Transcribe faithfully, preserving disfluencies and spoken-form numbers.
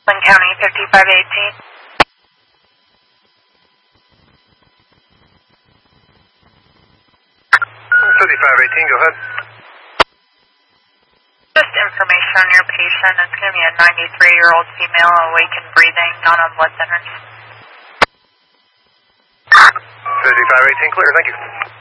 Lynn County, fifty-five eighteen. fifty-five eighteen, go ahead. Just information on your patient. It's going to be a ninety-three-year-old female, awake and breathing, not on blood thinners. fifty-five eighteen, clear, thank you.